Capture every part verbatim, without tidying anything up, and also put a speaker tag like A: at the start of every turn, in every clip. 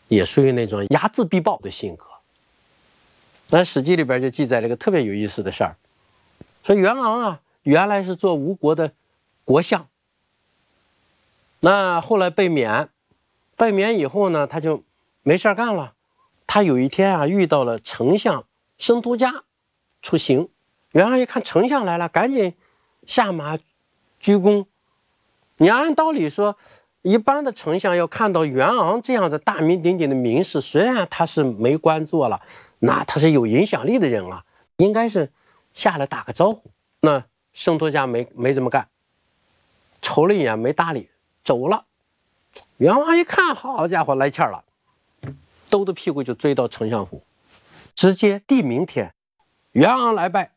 A: 也属于那种睚眦必报的性格。那《史记》里边就记载了一个特别有意思的事儿，说袁昂啊，原来是做吴国的国相，那后来被免，被免以后呢，他就没事干了。他有一天啊，遇到了丞相申屠嘉出行，袁昂一看丞相来了，赶紧下马鞠躬。你按道理说，一般的丞相要看到袁昂这样的大名鼎鼎的名士，虽然他是没官做了，那他是有影响力的人啊，应该是下来打个招呼。那申屠嘉没没这么干，瞅了一眼没搭理，走了。袁昂一看，好家伙，来气儿了，兜着屁股就追到丞相府，直接递名帖，袁昂来拜。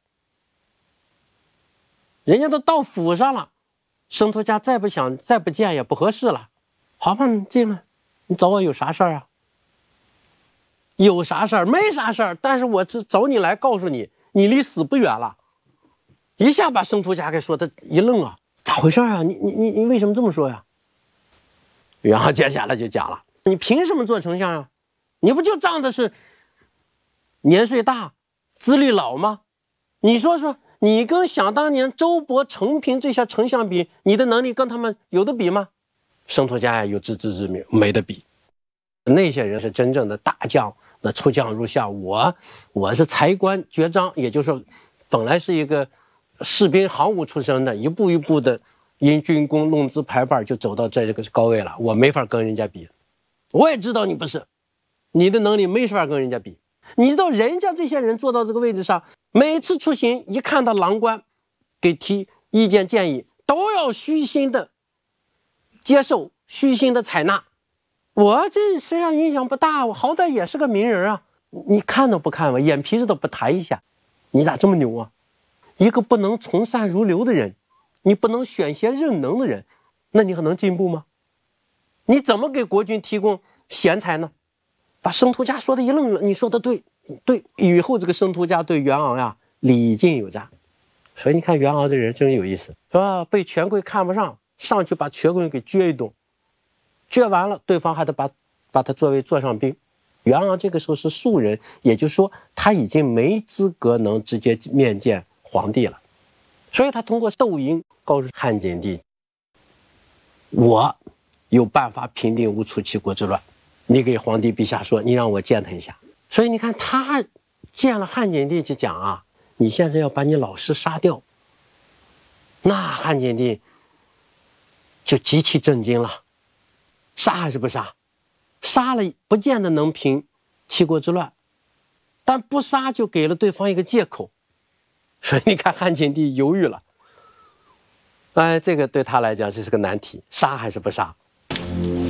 A: 人家都到府上了，申屠嘉再不想再不见也不合适了。好吧，你进来，你找我有啥事儿啊？有啥事儿？没啥事儿，但是我只找你来告诉你，你离死不远了。一下把申屠嘉给说的一愣啊，咋回事啊？你你你你为什么这么说呀？然后接下来就讲了，你凭什么做丞相呀？你不就仗的是年岁大、资历老吗？你说说，你跟想当年周勃、陈平这些丞相比，你的能力跟他们有得比吗？申屠嘉有自知之明，没得比。那些人是真正的大将，那出将入相。我我是才官爵章，也就是说，本来是一个士兵行伍出身的，一步一步的因军功弄资排辈就走到这个高位了。我没法跟人家比，我也知道你不是，你的能力没法跟人家比。你知道人家这些人坐到这个位置上，每次出行一看到郎官给提意见建议，都要虚心的接受，虚心的采纳。我这虽然影响不大，我好歹也是个名人啊，你看都不看我，眼皮子都不抬一下，你咋这么牛啊？一个不能从善如流的人，你不能选贤任能的人，那你还能进步吗？你怎么给国君提供贤才呢？把申屠嘉说的一愣了，你说的对，对，以后这个申屠嘉对袁昂呀礼敬有加，所以你看袁昂这人真有意思，是吧？被权贵看不上，上去把权贵给撅一顿，撅完了，对方还得把把他作为座上宾。袁昂这个时候是庶人，也就是说他已经没资格能直接面见皇帝了，所以他通过窦婴告诉汉景帝，我有办法平定吴楚七国之乱，你给皇帝陛下说，你让我见他一下。所以你看他见了汉景帝就讲啊，你现在要把你老师杀掉。那汉景帝就极其震惊了，杀还是不杀？杀了不见得能平七国之乱，但不杀就给了对方一个借口。所以你看汉景帝犹豫了，哎，这个对他来讲这是个难题，杀还是不杀？